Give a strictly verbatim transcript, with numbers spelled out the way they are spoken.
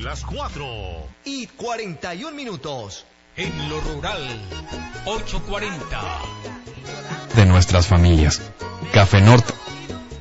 las cuatro y cuarenta y un minutos. En lo rural, ocho cuarenta. De nuestras familias. Café Norte